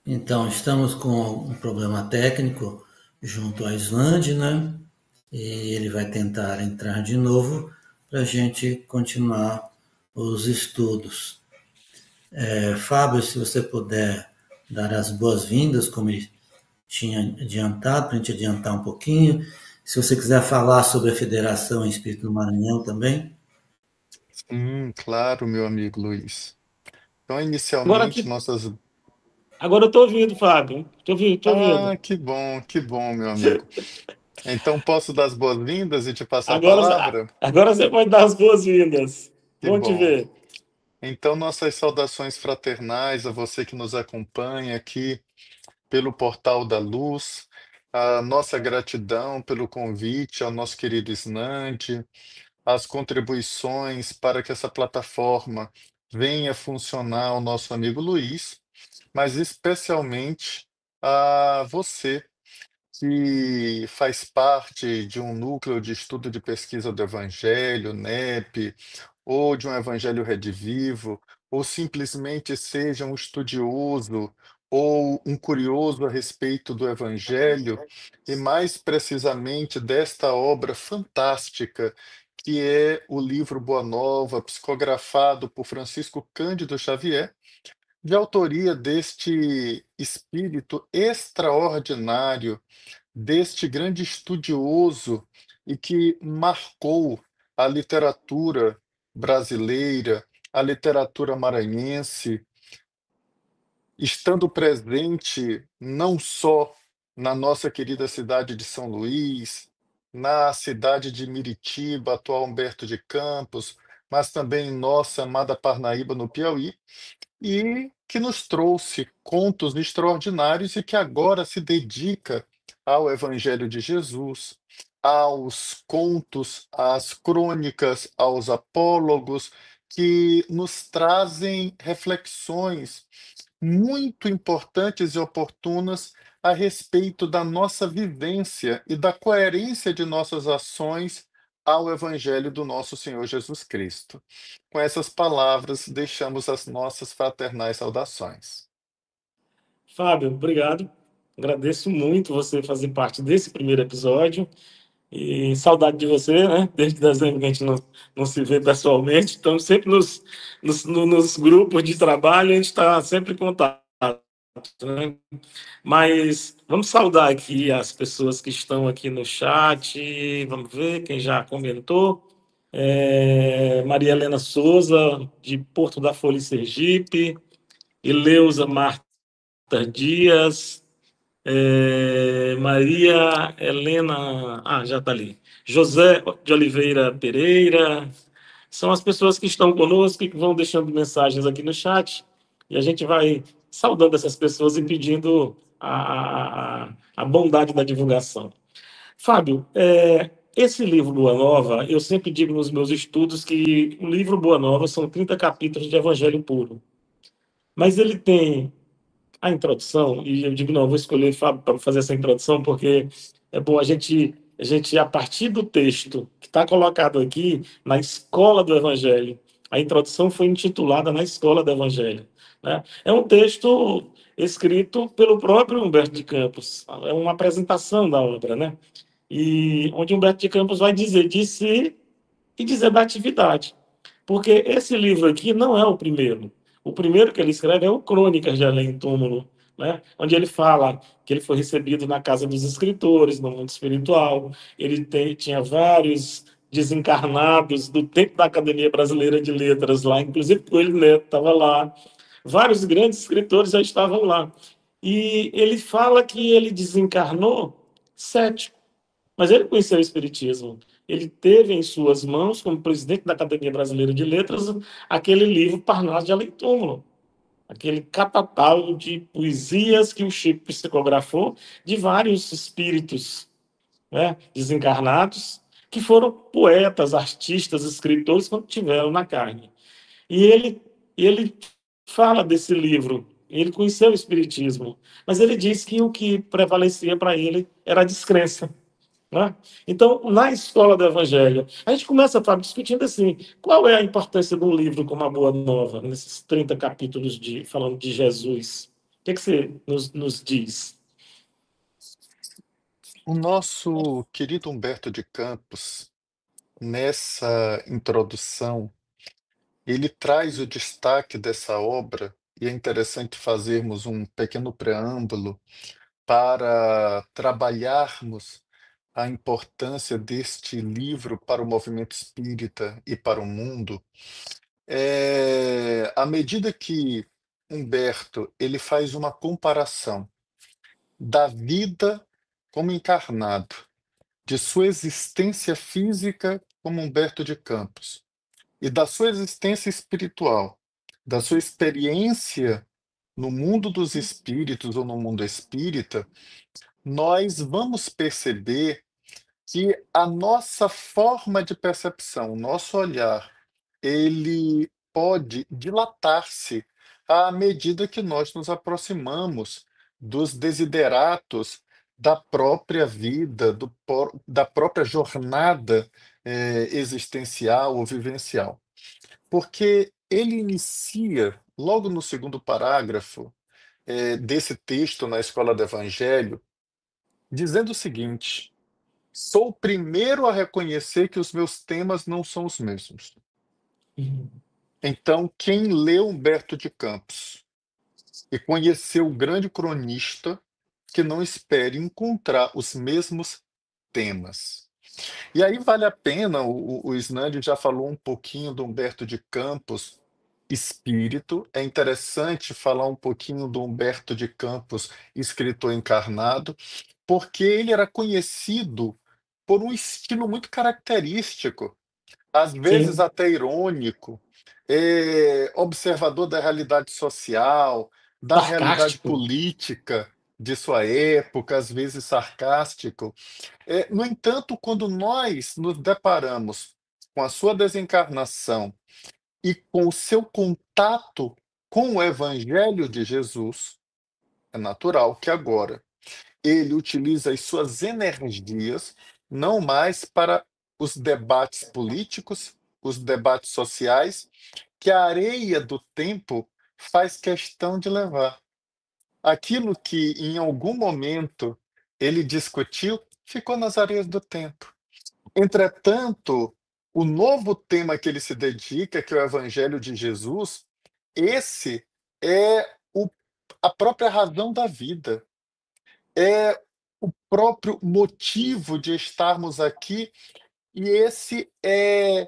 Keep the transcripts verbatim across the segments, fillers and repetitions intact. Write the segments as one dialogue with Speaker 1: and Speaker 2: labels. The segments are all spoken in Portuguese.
Speaker 1: Então, estamos com um problema técnico junto à Islândia, né? E ele vai tentar entrar de novo para a gente continuar os estudos. É, Fábio, se você puder dar as boas-vindas, como ele tinha adiantado, para a gente adiantar um pouquinho. Se você quiser falar sobre a Federação Espírito do Maranhão também.
Speaker 2: Hum, claro, meu amigo Luiz. Então,
Speaker 3: Agora
Speaker 2: inicialmente,
Speaker 3: aqui,
Speaker 2: nossas.
Speaker 3: agora eu estou ouvindo, Fábio. Estou ouvindo, estou
Speaker 2: Ah,
Speaker 3: ouvindo.
Speaker 2: que bom, que bom, meu amigo. Então, posso dar as boas-vindas e te passar a
Speaker 3: Agora,
Speaker 2: palavra?
Speaker 3: agora você pode dar as boas-vindas.
Speaker 2: Que
Speaker 3: Bom te
Speaker 2: bom.
Speaker 3: ver.
Speaker 2: Então, nossas saudações fraternais a você que nos acompanha aqui pelo Portal da Luz, a nossa gratidão pelo convite ao nosso querido Snande, as contribuições para que essa plataforma venha funcionar ao nosso amigo Luiz, mas especialmente a você que faz parte de um núcleo de estudo de pesquisa do Evangelho, NEP, ou de um Evangelho redivivo, ou simplesmente seja um estudioso ou um curioso a respeito do Evangelho, e mais precisamente desta obra fantástica que é o livro Boa Nova, psicografado por Francisco Cândido Xavier, de autoria deste espírito extraordinário, deste grande estudioso e que marcou a literatura brasileira, a literatura maranhense, estando presente não só na nossa querida cidade de São Luís, na cidade de Miritiba, atual Humberto de Campos, mas também em nossa amada Parnaíba, no Piauí, e que nos trouxe contos extraordinários e que agora se dedica ao Evangelho de Jesus, aos contos, às crônicas, aos apólogos, que nos trazem reflexões muito importantes e oportunas a respeito da nossa vivência e da coerência de nossas ações ao Evangelho do nosso Senhor Jesus Cristo. Com essas palavras, deixamos as nossas fraternais saudações.
Speaker 3: Fábio, obrigado. Agradeço muito você fazer parte desse primeiro episódio. E saudade de você, né? Desde dezembro que a gente não, não se vê pessoalmente. Estamos sempre nos, nos, no- nos grupos de trabalho, a gente está sempre em contato, né? Mas vamos saudar aqui as pessoas que estão aqui no chat. Vamos ver quem já comentou. É, Maria Helena Souza, de Porto da Folha, Sergipe. Eleusa Marta Dias. É, Maria Helena. Ah, já está ali. José de Oliveira Pereira. São as pessoas que estão conosco e que vão deixando mensagens aqui no chat. E a gente vai saudando essas pessoas e pedindo a, a, a bondade da divulgação. Fábio, é, esse livro Boa Nova, eu sempre digo nos meus estudos que o livro Boa Nova são trinta capítulos de Evangelho puro. Mas ele tem a introdução, e eu digo, não, eu vou escolher Fábio para fazer essa introdução, porque é bom a gente, a gente, a partir do texto que está colocado aqui, na Escola do Evangelho, a introdução foi intitulada Na Escola do Evangelho. Né? É um texto escrito pelo próprio Humberto de Campos, é uma apresentação da obra, né? E onde Humberto de Campos vai dizer de si e dizer da atividade. Porque esse livro aqui não é o primeiro. O primeiro que ele escreve é o Crônicas de Além Túmulo, né? Onde ele fala que ele foi recebido na casa dos escritores, no mundo espiritual. Ele tem, tinha vários desencarnados do tempo da Academia Brasileira de Letras lá, inclusive Coelho Neto estava lá. Vários grandes escritores já estavam lá. E ele fala que ele desencarnou cético, mas ele conheceu o Espiritismo. Ele teve em suas mãos, como presidente da Academia Brasileira de Letras, aquele livro Parnaso de Além Túmulo, aquele catálogo de poesias que o Chico psicografou de vários espíritos, né, desencarnados, que foram poetas, artistas, escritores, quando tiveram na carne. E ele, ele fala desse livro, ele conheceu o Espiritismo, mas ele diz que o que prevalecia para ele era a descrença. Né? Então, na escola do Evangelho, a gente começa, Fábio, discutindo assim, qual é a importância de um livro como a Boa Nova, nesses trinta capítulos de, falando de Jesus? O que, que você nos, nos diz?
Speaker 2: O nosso querido Humberto de Campos, nessa introdução, ele traz o destaque dessa obra, e é interessante fazermos um pequeno preâmbulo para trabalharmos a importância deste livro para o movimento espírita e para o mundo. É, à medida que Humberto ele faz uma comparação da vida como encarnado, de sua existência física como Humberto de Campos e da sua existência espiritual, da sua experiência no mundo dos espíritos ou no mundo espírita, nós vamos perceber que a nossa forma de percepção, o nosso olhar, ele pode dilatar-se à medida que nós nos aproximamos dos desideratos da própria vida, do, por- da própria jornada eh, existencial ou vivencial. Porque ele inicia, logo no segundo parágrafo eh, desse texto na Escola do Evangelho, dizendo o seguinte: sou o primeiro a reconhecer que os meus temas não são os mesmos. Então, quem leu Humberto de Campos e conheceu o grande cronista, que não espere encontrar os mesmos temas. E aí vale a pena, o, o Snandi já falou um pouquinho do Humberto de Campos, espírito. É interessante falar um pouquinho do Humberto de Campos, escritor encarnado, porque ele era conhecido por um estilo muito característico, às vezes
Speaker 3: Sim,
Speaker 2: até irônico, é, observador da realidade social, da realidade
Speaker 3: sarcástico.
Speaker 2: política de sua época, às vezes sarcástico. É, no entanto, quando nós nos deparamos com a sua desencarnação e com o seu contato com o Evangelho de Jesus, é natural que agora ele utiliza as suas energias não mais para os debates políticos, os debates sociais, que a areia do tempo faz questão de levar. Aquilo que em algum momento ele discutiu ficou nas areias do tempo. Entretanto, o novo tema que ele se dedica, que é o Evangelho de Jesus, esse é o, a própria razão da vida, é o próprio motivo de estarmos aqui, e esse é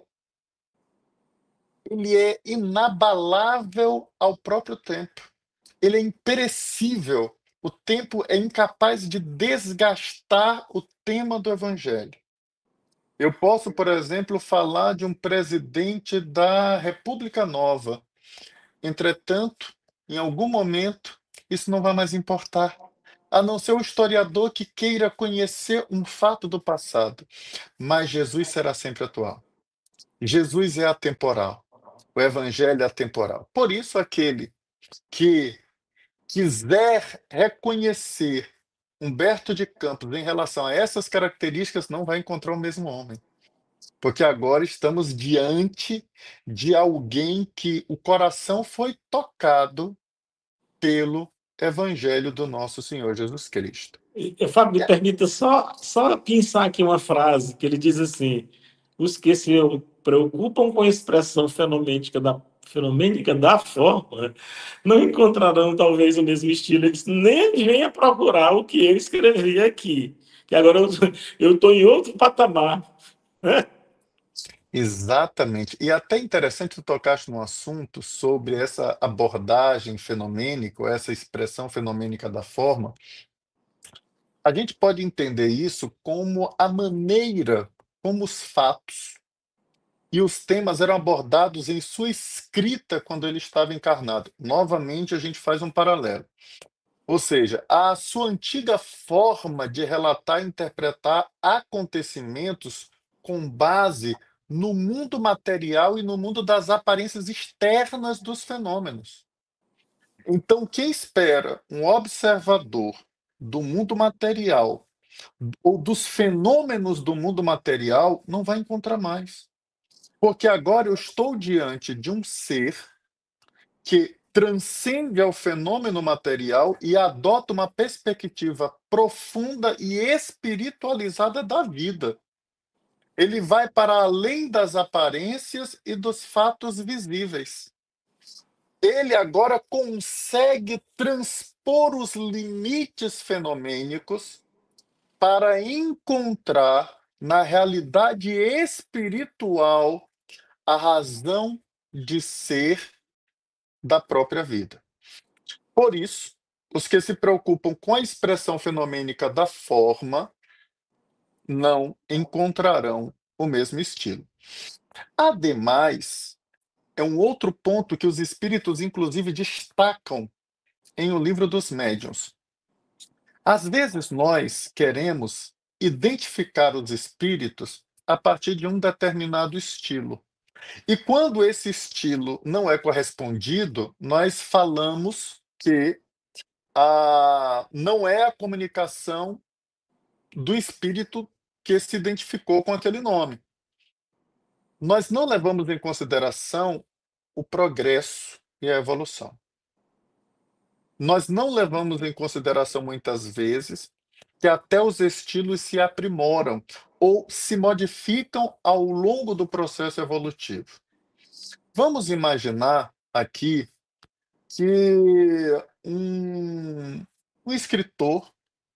Speaker 2: ele é inabalável ao próprio tempo. Ele é imperecível. O tempo é incapaz de desgastar o tema do evangelho. Eu posso, por exemplo, falar de um presidente da República Nova. Entretanto, em algum momento, isso não vai mais importar, a não ser o historiador que queira conhecer um fato do passado. Mas Jesus será sempre atual. Jesus é atemporal. O evangelho é atemporal. Por isso, aquele que quiser reconhecer Humberto de Campos em relação a essas características não vai encontrar o mesmo homem. Porque agora estamos diante de alguém que o coração foi tocado pelo evangelho do nosso Senhor Jesus Cristo.
Speaker 3: E, Fábio, me permita só, só pensar aqui uma frase que ele diz assim: os que se preocupam com a expressão fenomênica da, fenomênica da forma não encontrarão talvez o mesmo estilo. Ele disse, nem venha procurar o que eu escrevi aqui, que agora eu estou em outro patamar.
Speaker 2: Exatamente. E até interessante tu tocaste num assunto sobre essa abordagem fenomênica, ou essa expressão fenomênica da forma. A gente pode entender isso como a maneira como os fatos e os temas eram abordados em sua escrita quando ele estava encarnado. Novamente, a gente faz um paralelo. Ou seja, a sua antiga forma de relatar e interpretar acontecimentos com base no mundo material e no mundo das aparências externas dos fenômenos. Então, quem espera um observador do mundo material ou dos fenômenos do mundo material não vai encontrar mais. Porque agora eu estou diante de um ser que transcende ao fenômeno material e adota uma perspectiva profunda e espiritualizada da vida. Ele vai para além das aparências e dos fatos visíveis. Ele agora consegue transpor os limites fenomênicos para encontrar na realidade espiritual a razão de ser da própria vida. Por isso, os que se preocupam com a expressão fenomênica da forma não encontrarão o mesmo estilo. Ademais, é um outro ponto que os espíritos, inclusive, destacam em O Livro dos Médiuns. Às vezes, nós queremos identificar os espíritos a partir de um determinado estilo. E quando esse estilo não é correspondido, nós falamos que a, não é a comunicação do espírito que se identificou com aquele nome. Nós não levamos em consideração o progresso e a evolução. Nós não levamos em consideração, muitas vezes, que até os estilos se aprimoram ou se modificam ao longo do processo evolutivo. Vamos imaginar aqui que um, um escritor,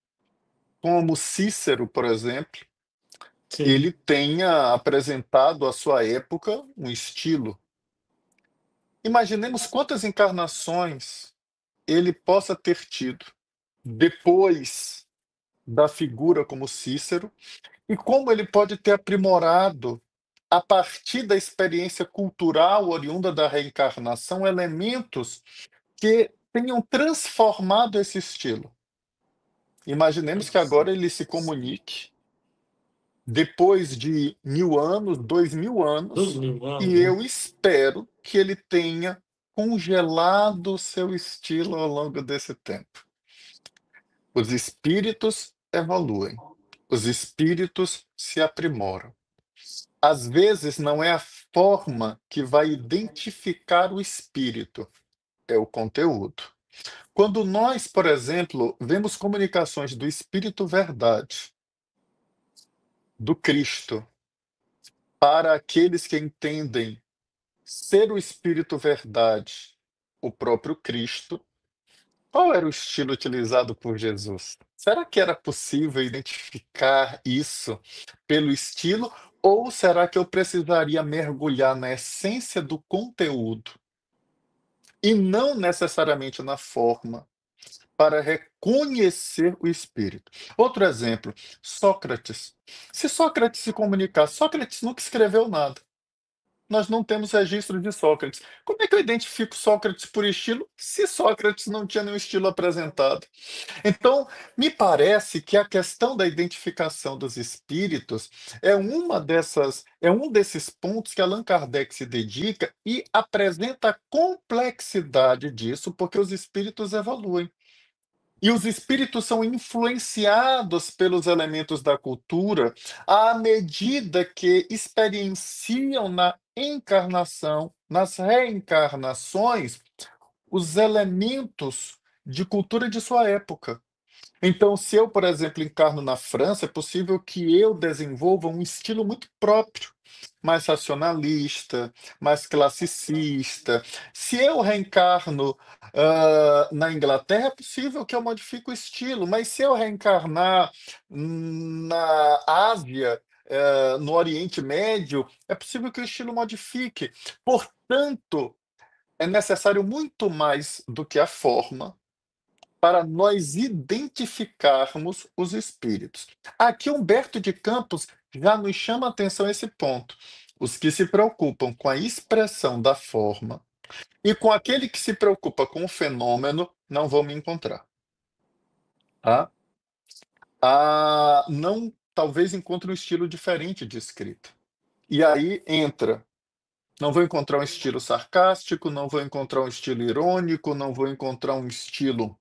Speaker 2: como Cícero, por exemplo,
Speaker 3: Sim.
Speaker 2: ele tenha apresentado à sua época um estilo. Imaginemos quantas encarnações ele possa ter tido depois da figura como Cícero e como ele pode ter aprimorado, a partir da experiência cultural oriunda da reencarnação, elementos que tenham transformado esse estilo. Imaginemos que agora ele se comunique depois de mil anos, dois mil anos,
Speaker 3: Dois mil anos,
Speaker 2: e
Speaker 3: né?
Speaker 2: eu espero que ele tenha congelado o seu estilo ao longo desse tempo. Os espíritos evoluem, os espíritos se aprimoram. Às vezes não é a forma que vai identificar o espírito, é o conteúdo. Quando nós, por exemplo, vemos comunicações do Espírito Verdade, do Cristo, para aqueles que entendem ser o Espírito Verdade, o próprio Cristo, qual era o estilo utilizado por Jesus? Será que era possível identificar isso pelo estilo? Ou será que eu precisaria mergulhar na essência do conteúdo e não necessariamente na forma para reconhecer o espírito? Outro exemplo, Sócrates. Se Sócrates se comunicar, Sócrates nunca escreveu nada. Nós não temos registro de Sócrates. Como é que eu identifico Sócrates por estilo se Sócrates não tinha nenhum estilo apresentado? Então, me parece que a questão da identificação dos espíritos é uma dessas, é um desses pontos que Allan Kardec se dedica e apresenta a complexidade disso, porque os espíritos evoluem. E os espíritos são influenciados pelos elementos da cultura à medida que experienciam na encarnação, nas reencarnações, os elementos de cultura de sua época. Então, se eu, por exemplo, encarno na França, é possível que eu desenvolva um estilo muito próprio, mais racionalista, mais classicista. Se eu reencarno ah, na Inglaterra, é possível que eu modifique o estilo, mas se eu reencarnar hum, na Ásia, eh, no Oriente Médio, é possível que o estilo modifique. Portanto, é necessário muito mais do que a forma para nós identificarmos os espíritos. Aqui, Humberto de Campos já nos chama a atenção esse ponto. Os que se preocupam com a expressão da forma e com aquele que se preocupa com o fenômeno não vão me encontrar. Tá? Ah, não, talvez encontre um estilo diferente de escrita. E aí entra. Não vou encontrar um estilo sarcástico, não vou encontrar um estilo irônico, não vou encontrar um estilo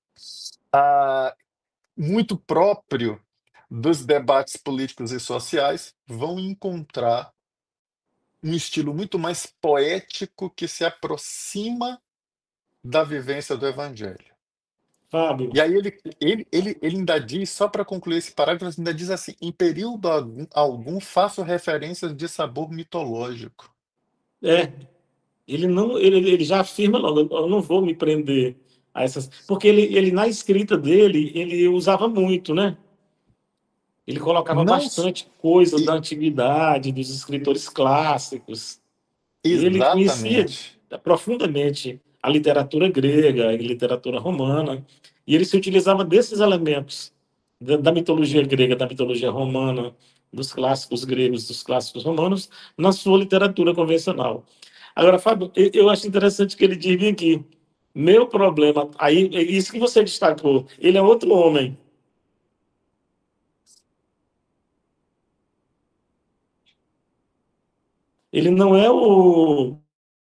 Speaker 2: ah, muito próprio dos debates políticos e sociais, vão encontrar um estilo muito mais poético que se aproxima da vivência do Evangelho.
Speaker 3: Fábio,
Speaker 2: E aí ele, ele, ele, ele ainda diz, só para concluir esse parágrafo, ainda diz assim: em período algum, algum faço referências de sabor mitológico.
Speaker 3: é, ele não, ele, ele já afirma logo, eu não vou me prender a essas, porque ele, ele na escrita dele, ele usava muito, né? Ele colocava
Speaker 2: Não s-
Speaker 3: bastante coisa da
Speaker 2: e-
Speaker 3: antiguidade, dos escritores clássicos. Ele conhecia
Speaker 2: exatamente.
Speaker 3: profundamente a literatura grega e literatura romana, e ele se utilizava desses elementos da, da mitologia grega, da mitologia romana, dos clássicos gregos, dos clássicos romanos, na sua literatura convencional. Agora, Fábio, eu eu acho interessante que ele diz bem aqui, meu problema, aí, é isso que você destacou, ele é outro homem. Ele não é o,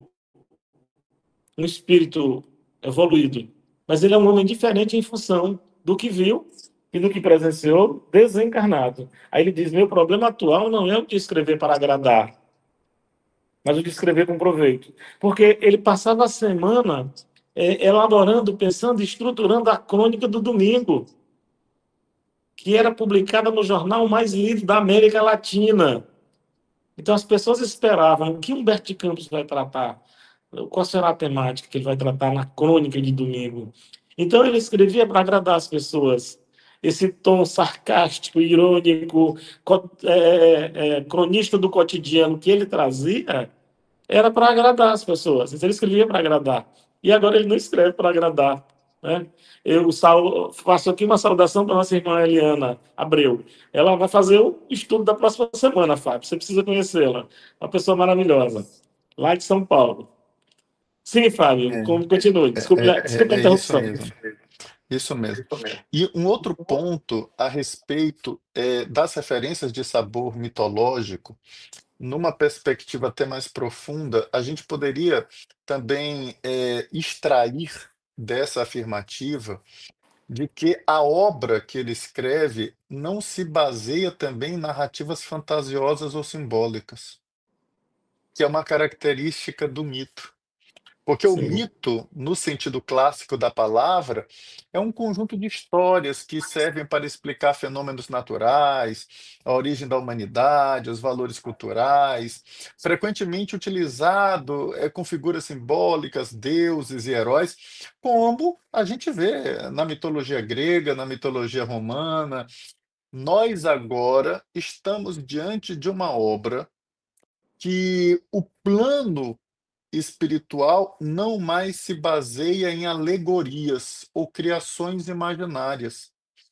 Speaker 3: um espírito evoluído, mas ele é um homem diferente em função do que viu e do que presenciou desencarnado. Aí ele diz: meu problema atual não é o de escrever para agradar, mas o de escrever com proveito. Porque ele passava a semana é, elaborando, pensando, estruturando a crônica do domingo, que era publicada no jornal mais lido da América Latina. Então as pessoas esperavam o que Humberto de Campos vai tratar, qual será a temática que ele vai tratar na crônica de domingo. Então ele escrevia para agradar as pessoas. Esse tom sarcástico, irônico, é, é, é, cronista do cotidiano que ele trazia era para agradar as pessoas. Então ele escrevia para agradar. E agora ele não escreve para agradar. Né? Eu sal, faço aqui uma saudação para nossa irmã Eliana Abreu. Ela vai fazer o estudo da próxima semana, Fábio. Você precisa conhecê-la. Uma pessoa maravilhosa, lá de São Paulo. Sim, Fábio,
Speaker 2: É,
Speaker 3: como continue.
Speaker 2: é,
Speaker 3: Desculpe,
Speaker 2: é,
Speaker 3: desculpe a
Speaker 2: é é isso
Speaker 3: interrupção.
Speaker 2: mesmo. Isso mesmo. E um outro ponto a respeito é, das referências de sabor mitológico, numa perspectiva até mais profunda, a gente poderia também é, extrair dessa afirmativa de que a obra que ele escreve não se baseia também em narrativas fantasiosas ou simbólicas, que é uma característica do mito. Porque o
Speaker 3: Sim.
Speaker 2: mito, no sentido clássico da palavra, é um conjunto de histórias que servem para explicar fenômenos naturais, a origem da humanidade, os valores culturais, frequentemente utilizado é, com figuras simbólicas, deuses e heróis, como a gente vê na mitologia grega, na mitologia romana. Nós agora estamos diante de uma obra que o plano espiritual não mais se baseia em alegorias ou criações imaginárias.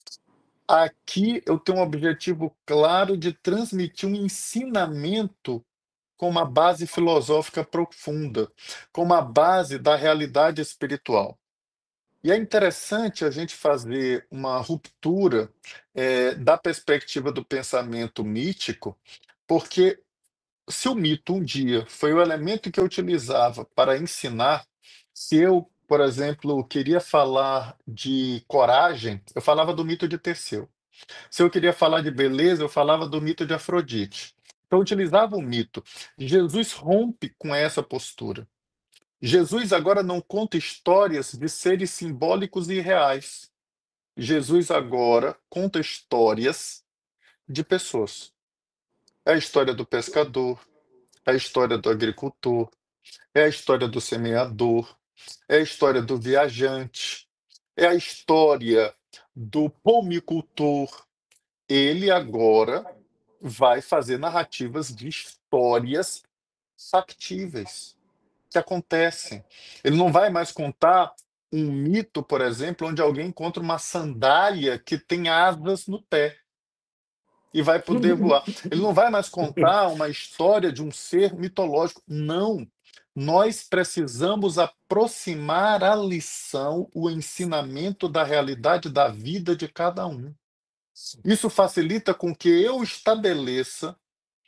Speaker 2: Aqui eu tenho um objetivo claro de transmitir um ensinamento com uma base filosófica profunda, com uma base da realidade espiritual. E é interessante a gente fazer uma ruptura eh, da perspectiva do pensamento mítico, porque se o mito um dia foi o elemento que eu utilizava para ensinar, se eu, por exemplo, queria falar de coragem, eu falava do mito de Teseu. Se eu queria falar de beleza, eu falava do mito de Afrodite. Então, eu utilizava o mito. Jesus rompe com essa postura. Jesus agora não conta histórias de seres simbólicos e reais. Jesus agora conta histórias de pessoas. É a história do pescador, é a história do agricultor, é a história do semeador, é a história do viajante, é a história do pomicultor. Ele agora vai fazer narrativas de histórias factíveis, que acontecem. Ele não vai mais contar um mito, por exemplo, onde alguém encontra uma sandália que tem asas no pé e vai poder voar. Ele não vai mais contar uma história de um ser mitológico. Não. Nós precisamos aproximar a lição, o ensinamento da realidade da vida de cada um. Isso facilita com que eu estabeleça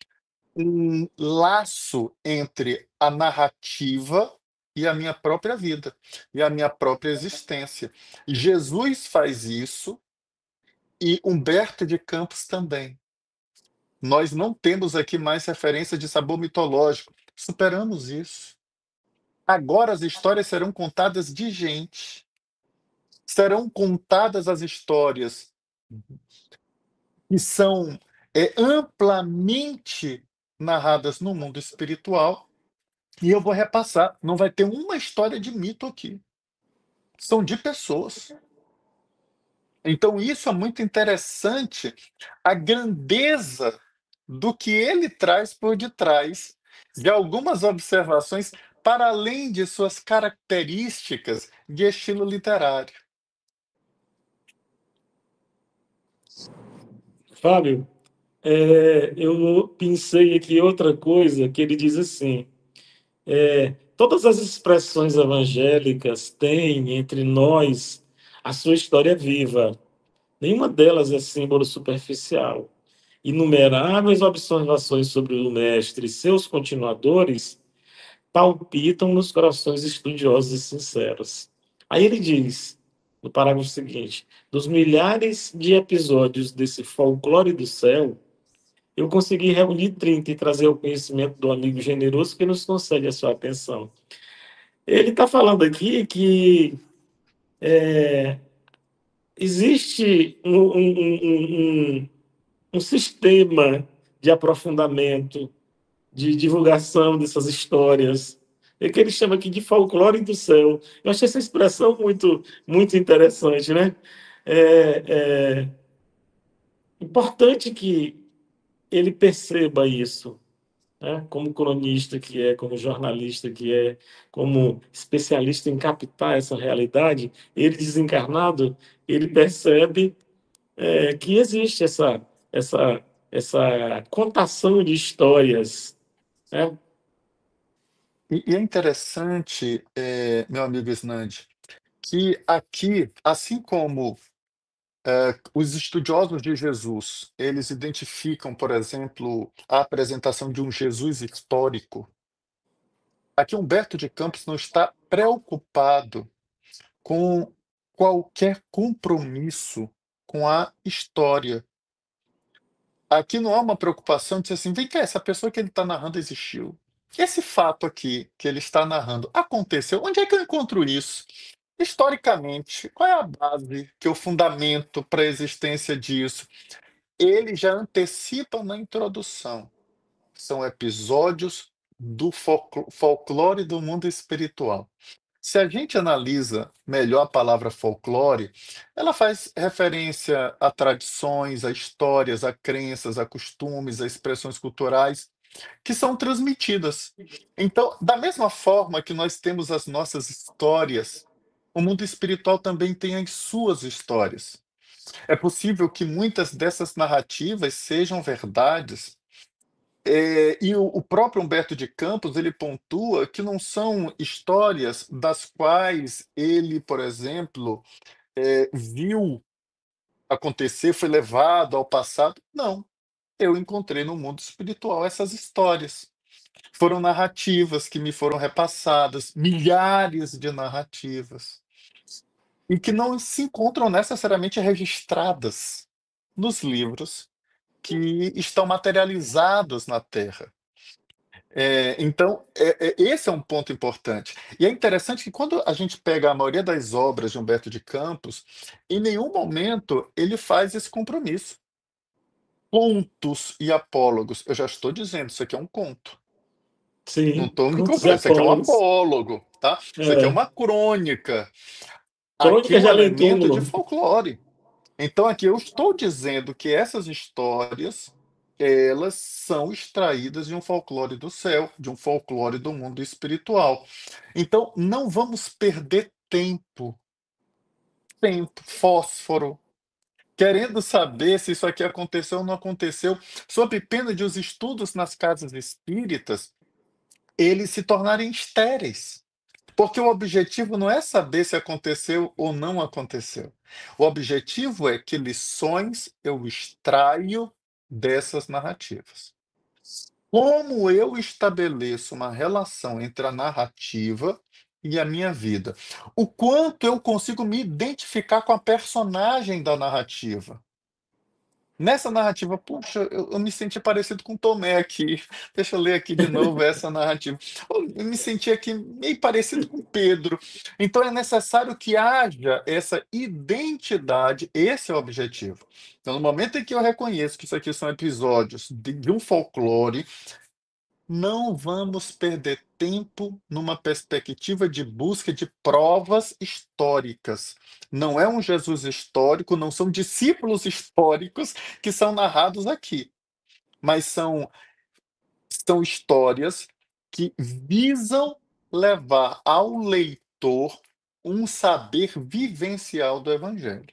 Speaker 2: um laço entre a narrativa e a minha própria vida, e a minha própria existência. Jesus faz isso e Humberto de Campos também. Nós não temos aqui mais referência de sabor mitológico. Superamos isso. Agora as histórias serão contadas de gente. Serão contadas as histórias que são é, amplamente narradas no mundo espiritual, e eu vou repassar. Não vai ter uma história de mito aqui. São de pessoas. Então, isso é muito interessante, a grandeza do que ele traz por detrás de algumas observações, para além de suas características de estilo literário.
Speaker 3: Fábio, é, eu pensei aqui outra coisa que ele diz assim: é, todas as expressões evangélicas têm entre nós a sua história viva. Nenhuma delas é símbolo superficial. Inumeráveis observações sobre o Mestre e seus continuadores palpitam nos corações estudiosos e sinceros. Aí ele diz, no parágrafo seguinte: dos milhares de episódios desse folclore do céu, eu consegui reunir trinta e trazer ao conhecimento do amigo generoso que nos concede a sua atenção. Ele está falando aqui que é, existe um, um, um, um, um sistema de aprofundamento, de divulgação dessas histórias, é que ele chama aqui de folclore do céu. Eu achei essa expressão muito, muito interessante, né? É, é importante que ele perceba isso, né? Como cronista que é, como jornalista que é, como especialista em captar essa realidade, ele desencarnado, ele percebe é, que existe essa, essa, essa contação de histórias, né?
Speaker 2: E, e é interessante, é, meu amigo Snand, que aqui, assim como é, os estudiosos de Jesus, eles identificam, por exemplo, a apresentação de um Jesus histórico, aqui Humberto de Campos não está preocupado com qualquer compromisso com a história. Aqui não há uma preocupação de dizer assim, vem cá, essa pessoa que ele está narrando existiu. Esse fato aqui que ele está narrando aconteceu. Onde é que eu encontro isso? Historicamente, qual é a base, que é o fundamento para a existência disso? Ele já antecipa na introdução. São episódios do folclo- folclore do mundo espiritual. Se a gente analisa melhor a palavra folclore, ela faz referência a tradições, a histórias, a crenças, a costumes, a expressões culturais que são transmitidas. Então, da mesma forma que nós temos as nossas histórias, o mundo espiritual também tem as suas histórias. É possível que muitas dessas narrativas sejam verdades, é, e o, o próprio Humberto de Campos ele pontua que não são histórias das quais ele, por exemplo, é, viu acontecer, foi levado ao passado. Não, eu encontrei no mundo espiritual essas histórias. Foram narrativas que me foram repassadas, milhares de narrativas, e que não se encontram necessariamente registradas nos livros que estão materializados na Terra. É, então, é- é- esse é um ponto importante. E é interessante que quando a gente pega a maioria das obras de Humberto de Campos, em nenhum momento ele faz esse compromisso. Contos e apólogos. Eu já estou dizendo, isso aqui é um conto. Não
Speaker 3: Sim,
Speaker 2: estou me
Speaker 3: contos e
Speaker 2: comprando, isso aqui é um
Speaker 3: apólogos.
Speaker 2: apólogo, tá? Isso aqui é
Speaker 3: É.
Speaker 2: uma crônica. Aqui
Speaker 3: Crônica
Speaker 2: é
Speaker 3: de
Speaker 2: um
Speaker 3: além
Speaker 2: elemento de
Speaker 3: túmulo.
Speaker 2: folclore. Então, aqui eu estou dizendo que essas histórias, elas são extraídas de um folclore do céu, de um folclore do mundo espiritual. Então, não vamos perder tempo, tempo, fósforo, querendo saber se isso aqui aconteceu ou não aconteceu, sob pena de os estudos nas casas espíritas eles se tornarem estéreis. Porque o objetivo não é saber se aconteceu ou não aconteceu. O objetivo é que lições eu extraio dessas narrativas. Como eu estabeleço uma relação entre a narrativa e a minha vida? O quanto eu consigo me identificar com a personagem da narrativa? Nessa narrativa, puxa, eu, eu me senti parecido com Tomé aqui. Deixa eu ler aqui de novo essa narrativa. Eu me senti aqui meio parecido com Pedro. Então é necessário que haja essa identidade, esse é o objetivo. Então, no momento em que eu reconheço que isso aqui são episódios de, de um folclore, não vamos perder tempo numa perspectiva de busca de provas históricas. Não é um Jesus histórico, não são discípulos históricos que são narrados aqui, mas são, são histórias que visam levar ao leitor um saber vivencial do Evangelho.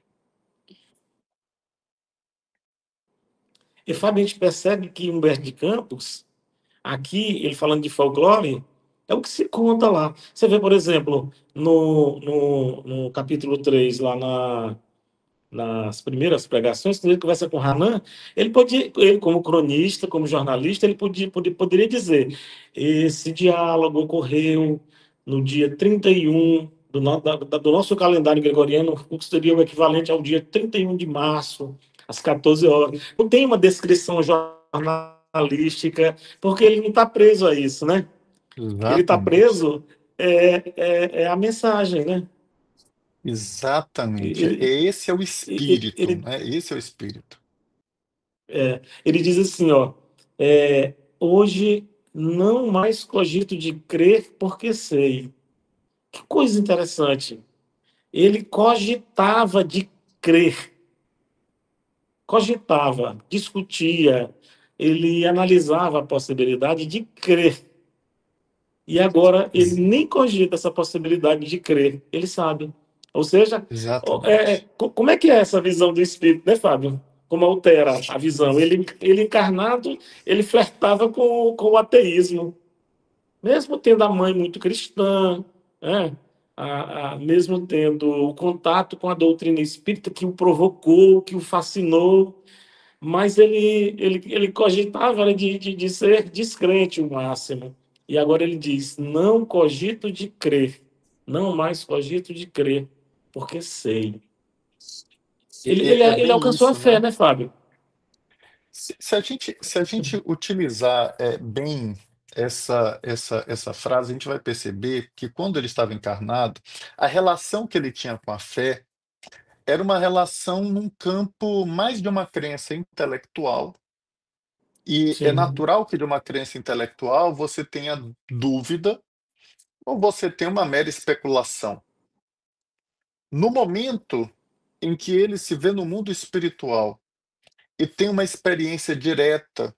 Speaker 3: E, Fábio, a gente percebe que Humberto de Campos, aqui, ele falando de folclore, é o que se conta lá. Você vê, por exemplo, no, no, no capítulo três lá na, nas primeiras pregações, quando ele conversa com Hanan, ele podia, ele como cronista, como jornalista, ele podia, podia, poderia dizer: esse diálogo ocorreu no dia trinta e um do, no, da, do nosso calendário gregoriano, o que seria o equivalente ao dia trinta e um de março, às quatorze horas. Não tem uma descrição jornalística, porque ele não está preso a isso, né? Ele está
Speaker 2: Exatamente.
Speaker 3: preso é, é, é a mensagem, né?
Speaker 2: Exatamente.
Speaker 3: Ele,
Speaker 2: Esse é o
Speaker 3: ele,
Speaker 2: espírito,
Speaker 3: ele,
Speaker 2: né? Esse é o espírito.
Speaker 3: É, ele diz assim, ó, é, hoje não mais cogito de crer porque sei. Que coisa interessante. Ele cogitava de crer, cogitava, discutia, ele analisava a possibilidade de crer. E agora ele
Speaker 2: Ex-
Speaker 3: nem cogita essa possibilidade de crer, ele sabe. Ou seja, ó, é,
Speaker 2: Exatamente.
Speaker 3: co- como é que é essa visão do espírito, né, Fábio? Como altera a visão? Ele, ele encarnado, ele flertava com, com o ateísmo, mesmo tendo a mãe muito cristã, né? A, a- mesmo tendo o contato com a doutrina espírita que o provocou, que o fascinou, mas ele, ele, ele cogitava era de, de, de ser descrente o máximo. E agora ele diz: não cogito de crer, não mais cogito de crer, porque sei.
Speaker 2: E-
Speaker 3: Ele,
Speaker 2: e
Speaker 3: ele,
Speaker 2: É
Speaker 3: ele
Speaker 2: bem
Speaker 3: alcançou a
Speaker 2: isso,
Speaker 3: fé,
Speaker 2: né?
Speaker 3: né, Fábio?
Speaker 2: Se, se a gente, se a gente utilizar é, bem essa, essa, essa frase, a gente vai perceber que quando ele estava encarnado, a relação que ele tinha com a fé era uma relação num campo mais de uma crença intelectual, e é
Speaker 3: Sim.
Speaker 2: natural que de uma crença intelectual você tenha dúvida ou você tenha uma mera especulação. No momento em que ele se vê no mundo espiritual e tem uma experiência direta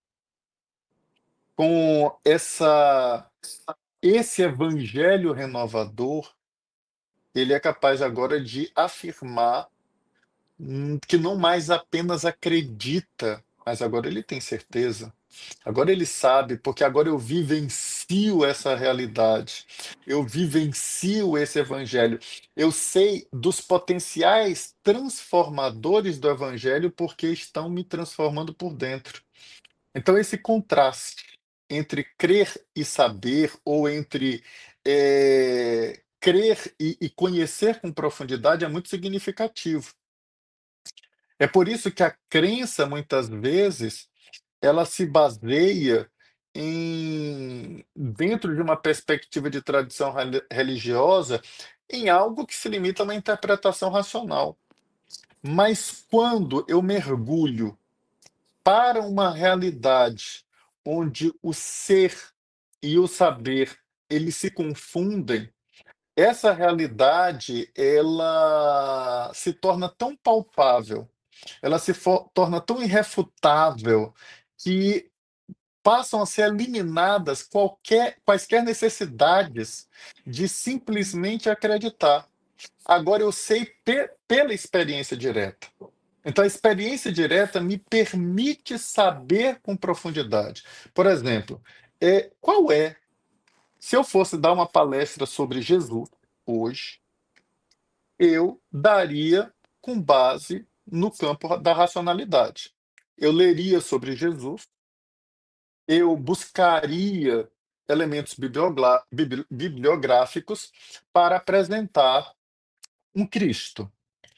Speaker 2: com essa esse evangelho renovador, ele é capaz agora de afirmar, hum, que não mais apenas acredita, mas agora ele tem certeza. Agora ele sabe, porque agora eu vivencio essa realidade. Eu vivencio esse evangelho. Eu sei dos potenciais transformadores do evangelho porque estão me transformando por dentro. Então, esse contraste entre crer e saber, ou entre eh, crer e, e conhecer com profundidade, é muito significativo. É por isso que a crença, muitas vezes, ela se baseia em, dentro de uma perspectiva de tradição reli- religiosa, em algo que se limita a uma interpretação racional. Mas quando eu mergulho para uma realidade onde o ser e o saber, eles se confundem, essa realidade, ela se torna tão palpável, ela se for torna tão irrefutável, que passam a ser eliminadas qualquer quaisquer necessidades de simplesmente acreditar. Agora eu sei pe pela experiência direta. Então, a experiência direta me permite saber com profundidade. Por exemplo, é, qual é, se eu fosse dar uma palestra sobre Jesus hoje, eu daria com base no campo da racionalidade. Eu leria sobre Jesus, eu buscaria elementos bibliogla- bibli- bibliográficos para apresentar um Cristo.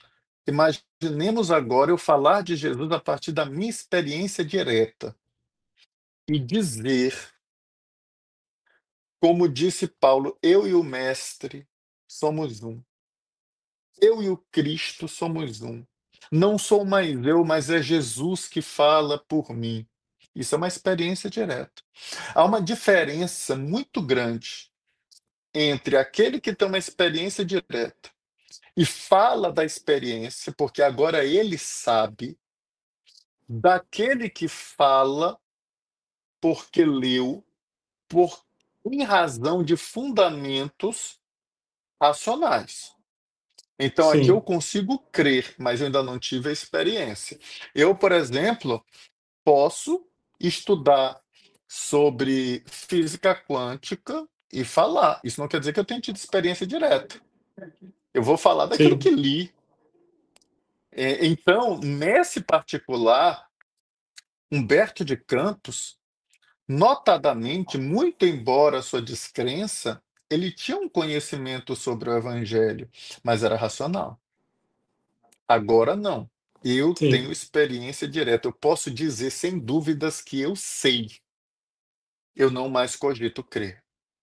Speaker 2: Imaginemos agora eu falar de Jesus a partir da minha experiência direta e dizer, como disse Paulo, eu e o Mestre somos um. Eu e o Cristo somos um. Não sou mais eu, mas é Jesus que fala por mim. Isso é uma experiência direta. Há uma diferença muito grande entre aquele que tem uma experiência direta e fala da experiência, porque agora ele sabe, daquele que fala porque leu, por em razão de fundamentos racionais. Então aqui eu
Speaker 3: Sim,
Speaker 2: consigo crer, mas eu ainda não tive a experiência. Eu, por exemplo, posso estudar sobre física quântica e falar. Isso não quer dizer que eu tenha tido experiência direta. Eu vou falar daquilo que
Speaker 3: sim,
Speaker 2: li. É, então, nesse particular, Humberto de Campos, notadamente, muito embora a sua descrença, ele tinha um conhecimento sobre o Evangelho, mas era racional. Agora não. Eu tenho
Speaker 3: sim.
Speaker 2: experiência direta. Eu posso dizer sem dúvidas que eu sei. Eu não mais cogito crer.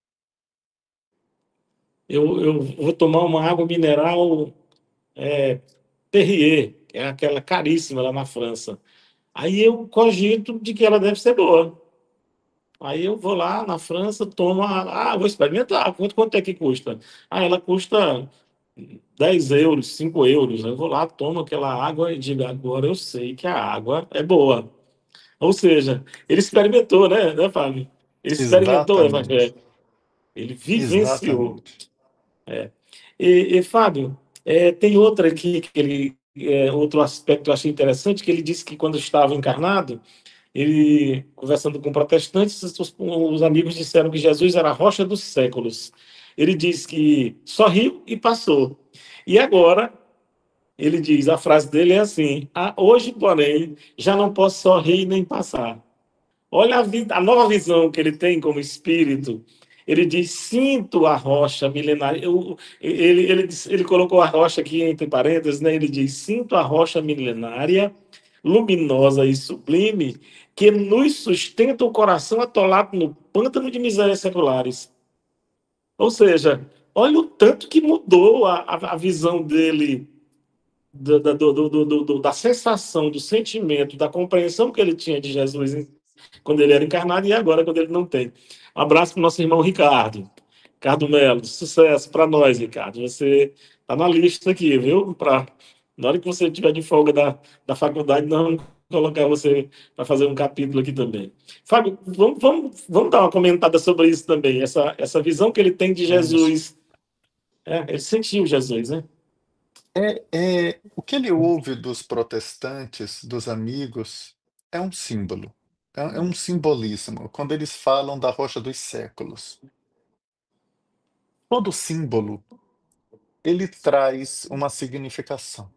Speaker 3: Eu, eu vou tomar uma água mineral é, Perrier, que é aquela caríssima lá na França. Aí eu cogito de que ela deve ser boa. Aí eu vou lá na França, tomo a... Ah, vou experimentar. Quanto, quanto é que custa? Ah, ela custa dez euros, cinco euros. Eu vou lá, tomo aquela água e digo, agora eu sei que a água é boa. Ou seja, ele experimentou, né, né, Fábio? Ele experimentou o
Speaker 2: Exatamente.
Speaker 3: evangelho. Ele vivenciou.
Speaker 2: Exatamente.
Speaker 3: E, e, Fábio, é, tem outra aqui que ele, é, outro aspecto que eu achei interessante, que ele disse que quando estava encarnado, ele, conversando com protestantes, os, os amigos disseram que Jesus era a rocha dos séculos. Ele diz que sorriu e passou. E agora, ele diz, a frase dele é assim: ah, hoje, porém, já não posso sorrir nem passar. Olha a, vida, a nova visão que ele tem como espírito. Ele diz: sinto a rocha milenária. Eu, ele, ele, ele colocou a rocha aqui entre parênteses, né? Ele diz: sinto a rocha milenária, luminosa e sublime, que nos sustenta o coração atolado no pântano de misérias seculares. Ou seja, olha o tanto que mudou a, a, a visão dele do, do, do, do, do, da sensação, do sentimento, da compreensão que ele tinha de Jesus quando ele era encarnado e agora quando ele não tem. Um abraço para o nosso irmão Ricardo. Ricardo Melo, sucesso para nós, Ricardo. Você está na lista aqui, viu? Pra, na hora que você estiver de folga da, da faculdade, nós vamos colocar você para fazer um capítulo aqui também. Fábio, vamos, vamos, vamos dar uma comentada sobre isso também, essa, essa visão que ele tem de
Speaker 2: Vamos.
Speaker 3: Jesus. É, ele sentiu Jesus, né?
Speaker 2: É, é, o que ele ouve dos protestantes, dos amigos, é um símbolo. É, é um simbolismo. Quando eles falam da rocha dos séculos. Todo símbolo, ele traz uma significação.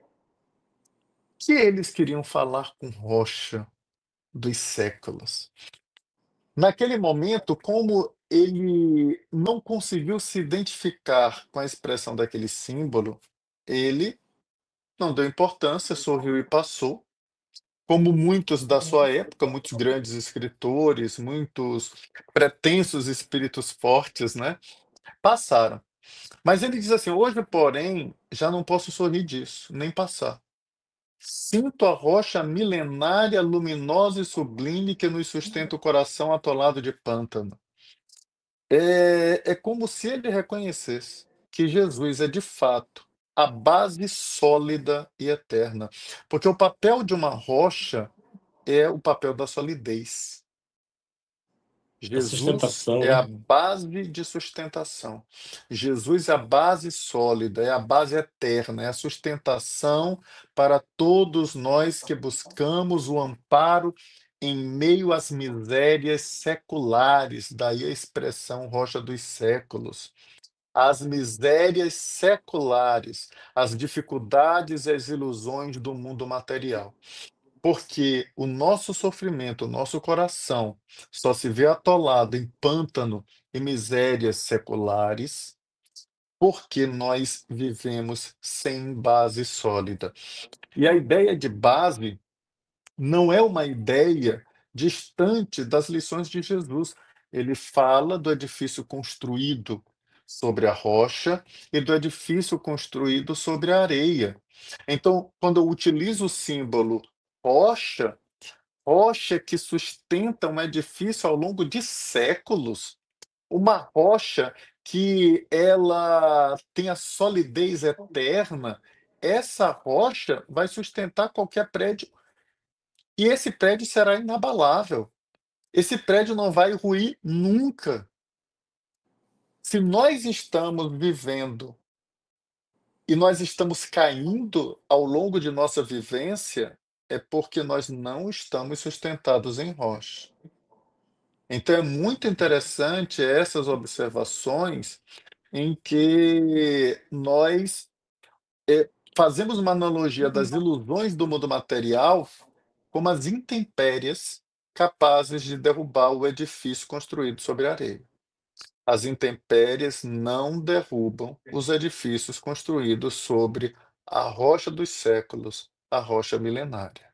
Speaker 2: O que eles queriam falar com rocha dos séculos? Naquele momento, como ele não conseguiu se identificar com a expressão daquele símbolo, ele não deu importância, sorriu e passou. Como muitos da sua época, muitos grandes escritores, muitos pretensos espíritos fortes, né, passaram. Mas ele diz assim: hoje, porém, já não posso sorrir disso, nem passar. Sinto a rocha milenária, luminosa e sublime que nos sustenta o coração atolado de pântano. É, é como se ele reconhecesse que Jesus é de fato a base sólida e eterna. Porque o papel de uma rocha é o papel da solidez.
Speaker 3: Da
Speaker 2: Jesus
Speaker 3: sustentação,
Speaker 2: é a
Speaker 3: né?
Speaker 2: base de sustentação. Jesus é a base sólida, é a base eterna, é a sustentação para todos nós que buscamos o amparo em meio às misérias seculares, daí a expressão rocha dos séculos. As misérias seculares, as dificuldades e as ilusões do mundo material. Porque o nosso sofrimento, o nosso coração, só se vê atolado em pântano e misérias seculares porque nós vivemos sem base sólida. E a ideia de base não é uma ideia distante das lições de Jesus. Ele fala do edifício construído sobre a rocha e do edifício construído sobre a areia. Então, quando eu utilizo o símbolo rocha, rocha que sustenta um edifício ao longo de séculos, uma rocha que ela tem a solidez eterna, essa rocha vai sustentar qualquer prédio e esse prédio será inabalável. Esse prédio não vai ruir nunca. Se nós estamos vivendo e nós estamos caindo ao longo de nossa vivência, é porque nós não estamos sustentados em rocha. Então é muito interessante essas observações em que nós eh, fazemos uma analogia das ilusões do mundo material como as intempéries capazes de derrubar o edifício construído sobre a areia. As intempéries não derrubam os edifícios construídos sobre a rocha dos séculos, a rocha milenária.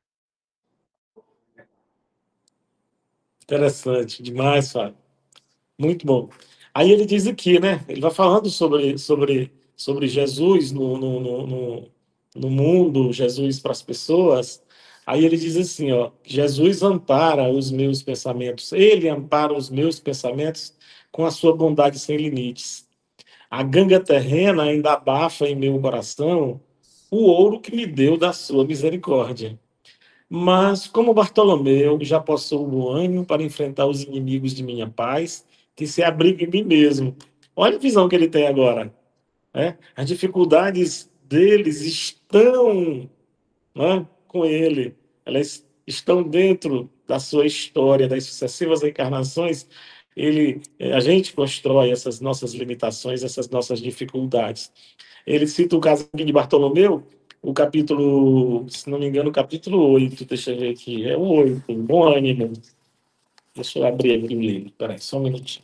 Speaker 3: Interessante demais, Fábio. Muito bom. Aí ele diz aqui, né? Ele vai falando sobre, sobre, sobre Jesus no, no, no, no, no mundo, Jesus para as pessoas. Aí ele diz assim, ó, Jesus ampara os meus pensamentos. Ele ampara os meus pensamentos com a sua bondade sem limites. A ganga terrena ainda abafa em meu coração o ouro que me deu da sua misericórdia. Mas, como Bartolomeu, já possui o bom ânimo para enfrentar os inimigos de minha paz, que se abriga em mim mesmo. Olha a visão que ele tem agora. Né? As dificuldades deles estão, né, com ele. Elas estão dentro da sua história, das sucessivas encarnações. Ele, eh, a gente constrói essas nossas limitações, essas nossas dificuldades. Ele cita o caso aqui de Bartolomeu, o capítulo, se não me engano, o capítulo oito, deixa eu ver aqui, é o oito, bom ânimo. Deixa eu abrir aqui o livro, peraí, só um minutinho.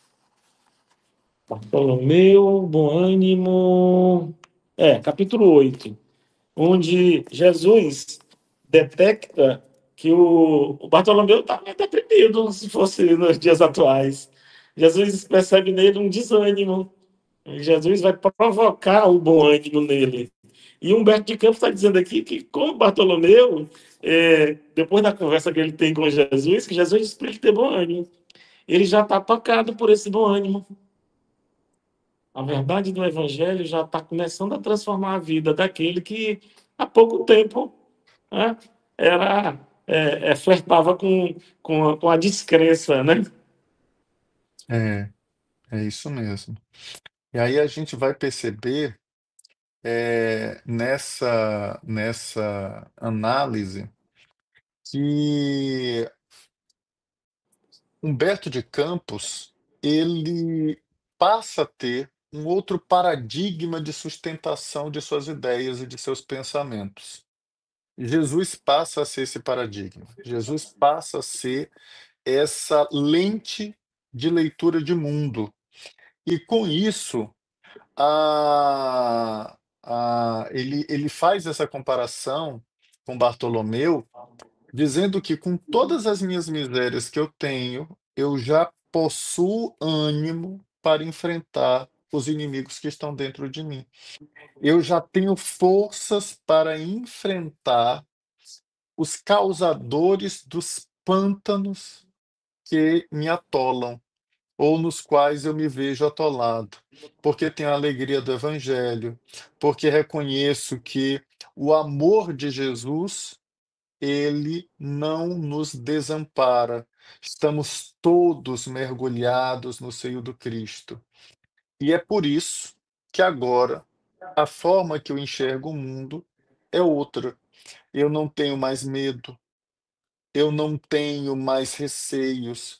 Speaker 3: Bartolomeu, bom ânimo. É, capítulo oito, onde Jesus detecta que o, o Bartolomeu está meio deprimido, se fosse nos dias atuais. Jesus percebe nele um desânimo. Jesus vai provocar o bom ânimo nele. E Humberto de Campos está dizendo aqui que, como Bartolomeu, é, depois da conversa que ele tem com Jesus, que Jesus explica ter bom ânimo. Ele já está tocado por esse bom ânimo. A verdade do Evangelho já está começando a transformar a vida daquele que há pouco tempo, né, era, é, é, flertava com, com, a, com a descrença, né?
Speaker 2: É, é isso mesmo. E aí a gente vai perceber é, nessa, nessa análise que Humberto de Campos ele passa a ter um outro paradigma de sustentação de suas ideias e de seus pensamentos. Jesus passa a ser esse paradigma. Jesus passa a ser essa lente de leitura de mundo. E com isso, a, a, ele, ele faz essa comparação com Bartolomeu, dizendo que com todas as minhas misérias que eu tenho, eu já possuo ânimo para enfrentar os inimigos que estão dentro de mim. Eu já tenho forças para enfrentar os causadores dos pântanos que me atolam, ou nos quais eu me vejo atolado, porque tenho a alegria do Evangelho, porque reconheço que o amor de Jesus ele não nos desampara. Estamos todos mergulhados no seio do Cristo. E é por isso que agora a forma que eu enxergo o mundo é outra. Eu não tenho mais medo, eu não tenho mais receios.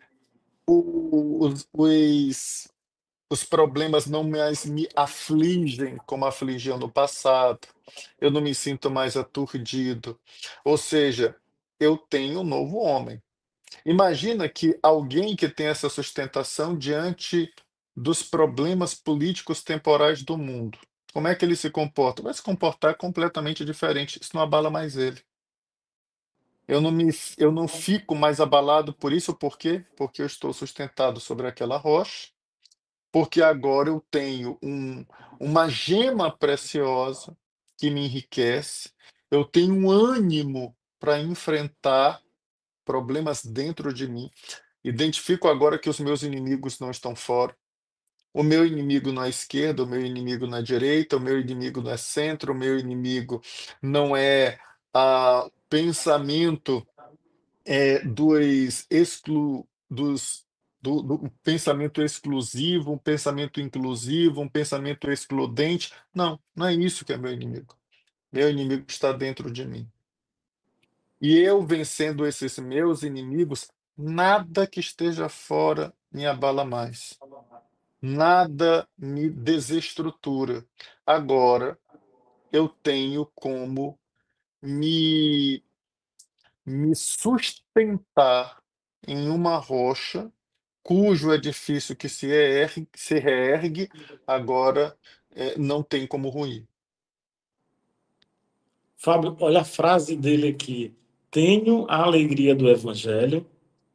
Speaker 2: Os, os, os problemas não mais me afligem como afligiam no passado. Eu não me sinto mais aturdido. Ou seja, eu tenho um novo homem. Imagina que alguém que tem essa sustentação diante dos problemas políticos temporais do mundo. Como é que ele se comporta? Vai se comportar completamente diferente. Isso não abala mais ele. Eu não, me, eu não fico mais abalado por isso, por quê? Porque eu estou sustentado sobre aquela rocha, porque agora eu tenho um, uma gema preciosa que me enriquece, eu tenho um ânimo para enfrentar problemas dentro de mim. Identifico agora que os meus inimigos não estão fora. O meu inimigo não é esquerda, o meu inimigo não é direita, o meu inimigo não é centro, o meu inimigo não é a pensamento é, dos exclu, dos do, do pensamento exclusivo, um pensamento inclusivo, um pensamento excludente. Não, não é isso que é meu inimigo. Meu inimigo está dentro de mim. E eu vencendo esses meus inimigos, nada que esteja fora me abala mais. Nada me desestrutura. Agora eu tenho como me, me sustentar em uma rocha cujo edifício que se ergue, se reergue, agora eh, não tem como ruir.
Speaker 3: Fábio, olha a frase dele aqui. Tenho a alegria do Evangelho,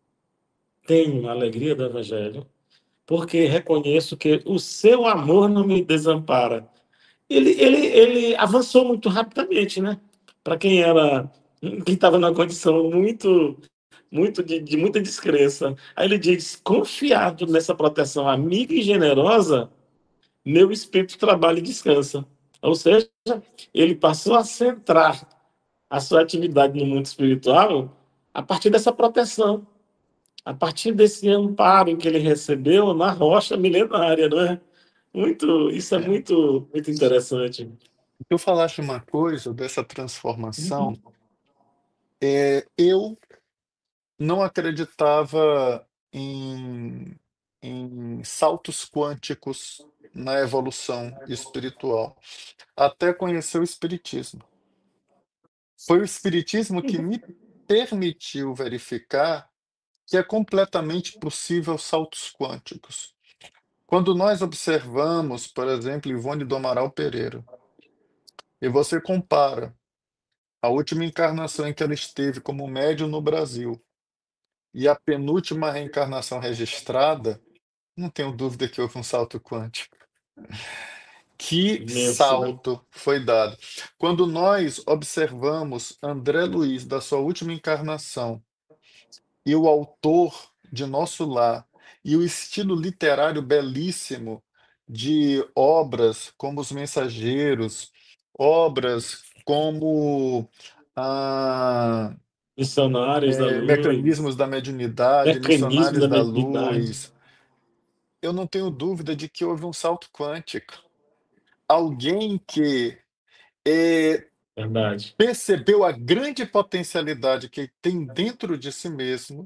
Speaker 3: tenho a alegria do Evangelho, porque reconheço que o seu amor não me desampara. Ele, ele, ele avançou muito rapidamente, né? Para quem era, quem estava numa condição muito, muito de, de muita descrença. Aí ele diz: confiado nessa proteção amiga e generosa, meu espírito trabalha e descansa. Ou seja, ele passou a centrar a sua atividade no mundo espiritual a partir dessa proteção, a partir desse amparo que ele recebeu na rocha milenária, não é? Muito, isso é
Speaker 2: É.
Speaker 3: muito, muito interessante.
Speaker 2: Tu falaste uma coisa dessa transformação,
Speaker 3: Uhum.
Speaker 2: é, eu não acreditava em, em saltos quânticos na evolução espiritual, até conhecer o Espiritismo. Foi o Espiritismo que me permitiu verificar que é completamente possível saltos quânticos. Quando nós observamos, por exemplo, Ivone do Amaral Pereira, e você compara a última encarnação em que ela esteve como médium no Brasil e a penúltima reencarnação registrada, não tenho dúvida que houve um salto quântico. Que
Speaker 3: Imenso, né?
Speaker 2: salto foi dado. Quando nós observamos André Luiz, da sua última encarnação, e o autor de Nosso Lar, e o estilo literário belíssimo de obras como Os Mensageiros, obras como ah,
Speaker 3: Missionários da
Speaker 2: é,
Speaker 3: Luz,
Speaker 2: Mecanismos da Mediunidade,
Speaker 3: mecanismo
Speaker 2: Missionários
Speaker 3: da
Speaker 2: da
Speaker 3: mediunidade.
Speaker 2: Luz, eu não tenho dúvida de que houve um salto quântico. Alguém que eh,
Speaker 3: Verdade.
Speaker 2: percebeu a grande potencialidade que tem dentro de si mesmo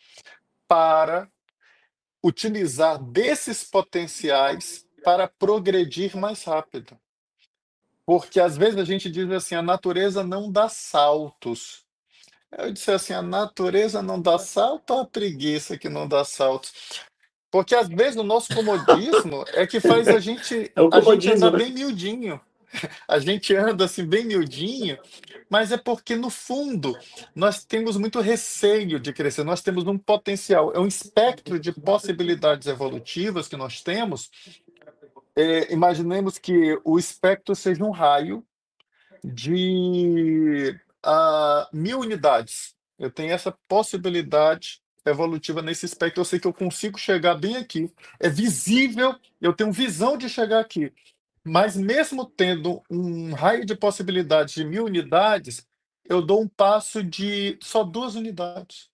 Speaker 2: para utilizar desses potenciais para progredir mais rápido. Porque às vezes a gente diz assim, a natureza não dá saltos. Eu disse assim, a natureza não dá salto ou a preguiça que não dá saltos? Porque às vezes o nosso comodismo é que faz a gente
Speaker 3: É o
Speaker 2: a gente andar
Speaker 3: comodismo, né?
Speaker 2: bem miudinho. A gente anda assim bem miudinho, mas é porque no fundo nós temos muito receio de crescer, nós temos um potencial, é um espectro de possibilidades evolutivas que nós temos. É, imaginemos que o espectro seja um raio de ah, mil unidades. Eu tenho essa possibilidade evolutiva nesse espectro. Eu sei que eu consigo chegar bem aqui. É visível, eu tenho visão de chegar aqui. Mas mesmo tendo um raio de possibilidades de mil unidades, eu dou um passo de só duas unidades.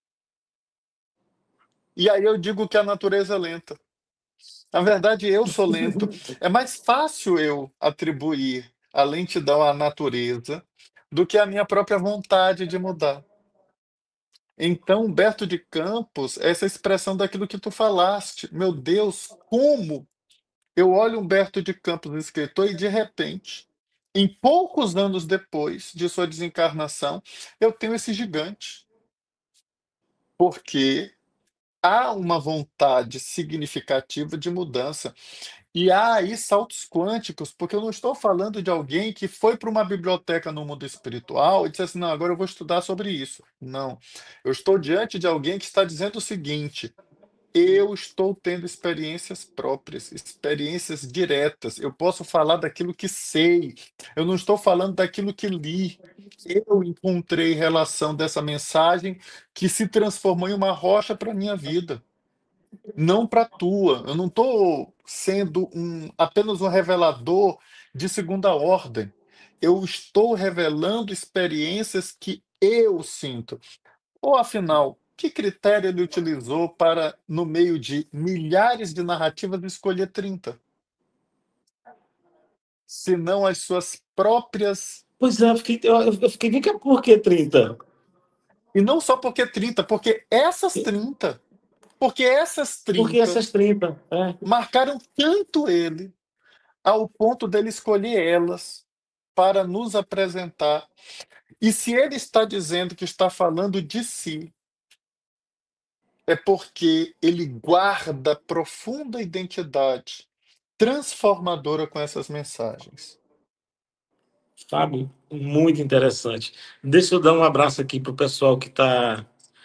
Speaker 2: E aí eu digo que a natureza é lenta. Na verdade, eu sou lento. É mais fácil eu atribuir a lentidão à natureza do que à minha própria vontade de mudar. Então, Humberto de Campos, essa expressão daquilo que tu falaste. Meu Deus, como eu olho Humberto de Campos, escritor, e de repente, em poucos anos depois de sua desencarnação, eu tenho esse gigante. Porque há uma vontade significativa de mudança. E há aí saltos quânticos, porque eu não estou falando de alguém que foi para uma biblioteca no mundo espiritual e disse assim: não, agora eu vou estudar sobre isso. Não. Eu estou diante de alguém que está dizendo o seguinte: eu estou tendo experiências próprias, experiências diretas. Eu posso falar daquilo que sei. Eu não estou falando daquilo que li. Eu encontrei relação dessa mensagem que se transformou em uma rocha para a minha vida, não para a tua. Eu não estou sendo um, apenas um revelador de segunda ordem. Eu estou revelando experiências que eu sinto. Ou afinal, que critério ele utilizou para, no meio de milhares de narrativas, escolher trinta? Se não as suas próprias.
Speaker 3: Pois é, eu fiquei, eu, eu fiquei, vem cá, por que trinta?
Speaker 2: E não só porque trinta, porque essas trinta, porque essas
Speaker 3: Por que
Speaker 2: trinta
Speaker 3: essas trinta? É.
Speaker 2: marcaram tanto ele, ao ponto dele escolher elas para nos apresentar. E se ele está dizendo que está falando de si, é porque ele guarda profunda identidade transformadora com essas mensagens.
Speaker 3: Fábio, muito interessante. Deixa eu dar um abraço aqui para o pessoal que está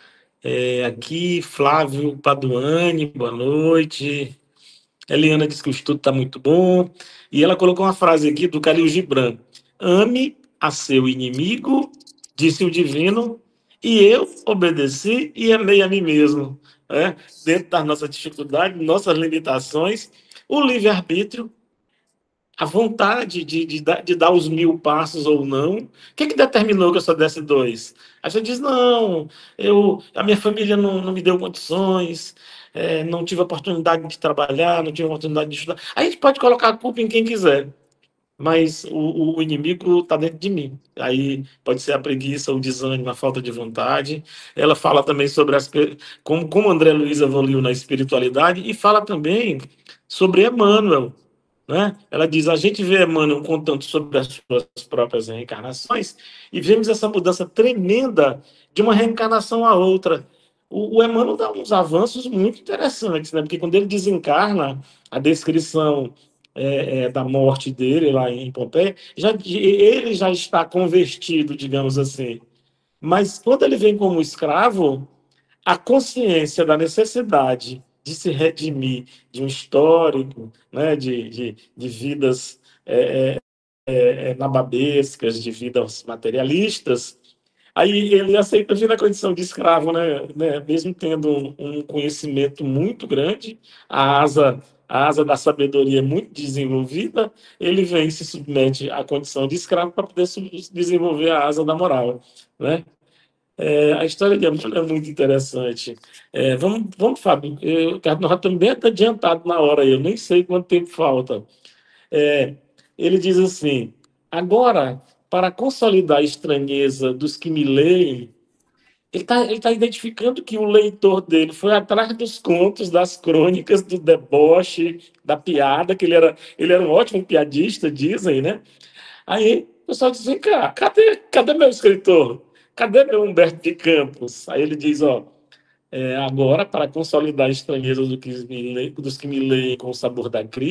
Speaker 3: é, aqui. Flávio Paduani, boa noite. Eliana disse que o estudo está muito bom. E ela colocou uma frase aqui do Khalil Gibran: ame a seu inimigo, disse o divino, e eu obedeci e amei a mim mesmo. É? Dentro das nossas dificuldades, nossas limitações, o livre-arbítrio, a vontade de, de, dar- de dar os mil passos ou não. O que, que determinou que eu só desse dois? A gente diz, não, eu, a minha família não, não me deu condições, é, não tive oportunidade de trabalhar, não tive oportunidade de estudar. A gente pode colocar a culpa em quem quiser, mas o, o inimigo está dentro de mim. Aí pode ser a preguiça, o desânimo, a falta de vontade. Ela fala também sobre as, pe- como, como André Luiz evoluiu na espiritualidade e fala também sobre Emmanuel, né? Ela diz: a gente vê Emmanuel contando sobre as suas próprias reencarnações e vemos essa mudança tremenda de uma reencarnação a outra. O, o Emmanuel dá uns avanços muito interessantes, né? Porque quando ele desencarna, a descrição é, é, da morte dele lá em Pompeia, já, ele já está convertido, digamos assim. Mas quando ele vem como escravo, a consciência da necessidade de se redimir de um histórico, né, de, de, de vidas é, é, é, nababescas, de vidas materialistas, aí ele aceita vir na condição de escravo, né, né, mesmo tendo um, um conhecimento muito grande, a asa, a asa da sabedoria é muito desenvolvida, ele vem e se submete à condição de escravo para poder desenvolver a asa da moral, né? É, a história de Emmanuel é muito interessante. É, vamos, vamos, Fábio. Eu, nós já estamos bem adiantado na hora aí, eu nem sei quanto tempo falta. É, ele diz assim: agora, para consolidar a estranheza dos que me leem, ele está ele tá identificando que o leitor dele foi atrás dos contos, das crônicas, do deboche, da piada, que ele era, ele era um ótimo piadista, dizem, né? Aí o pessoal diz: vem cá, cadê, cadê meu escritor? Cadê meu Humberto de Campos? Aí ele diz: ó, é, agora, para consolidar a estranheza do que me lê- dos que me leem com o sabor da crítica,